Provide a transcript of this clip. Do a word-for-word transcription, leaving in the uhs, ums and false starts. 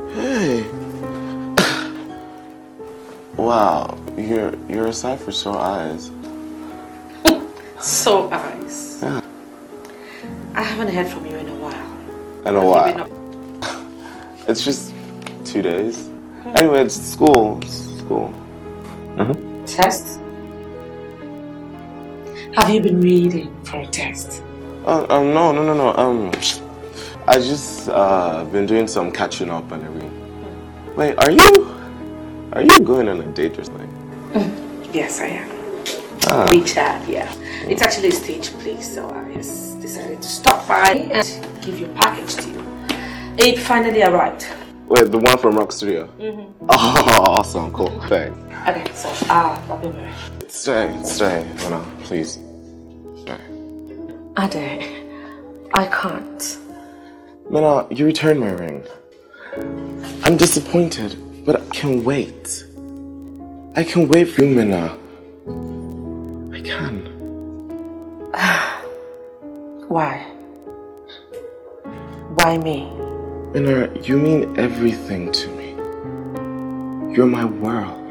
Hey. Wow, you're you're a sight for sore eyes. Sore eyes? Yeah. I haven't heard from you in a while. In a while. It's just two days. Hmm. Anyway, it's school. It's school. Mm-hmm. Test? Have you been reading for a test? Uh, um, no, no, no, no. Um, I just uh been doing some catching up and everything. Wait, are you are you going on a date or something? Mm. Yes, I am. Ah. We chat, yeah. It's actually a stage play, so I just decided to stop by and give you a package to you. It finally arrived. Wait, the one from Rock Studio? Mm-hmm. Oh, awesome, cool, thanks. Okay, so uh, I'll be right. Stay, stay, Mona, please. Stay. Ade, I can't. Mona, you returned my ring. I'm disappointed, but I can wait. I can wait for you, Mona. I can. Why? Why me? Mona, you mean everything to me. You're my world.